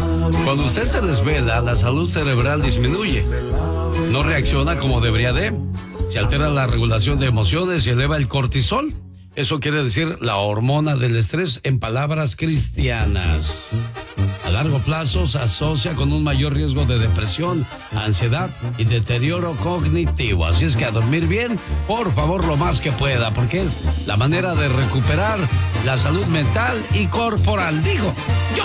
Cuando usted se desvela, la salud cerebral disminuye. No reacciona como debería de. Se altera la regulación de emociones y eleva el cortisol. Eso quiere decir la hormona del estrés en palabras cristianas. A largo plazo se asocia con un mayor riesgo de depresión, ansiedad y deterioro cognitivo. Así es que a dormir bien, por favor, lo más que pueda, porque es la manera de recuperar la salud mental y corporal. Digo, yo